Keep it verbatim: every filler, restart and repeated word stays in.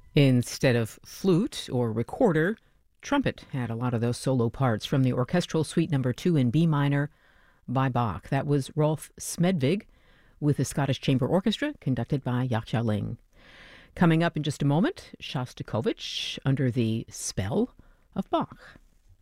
Instead of flute or recorder, trumpet had a lot of those solo parts from the Orchestral Suite Number Two in B minor by Bach. That was Rolf Smedvig with the Scottish Chamber Orchestra, conducted by Yachtja Ling. Coming up in just a moment, Shostakovich under the spell of Bach.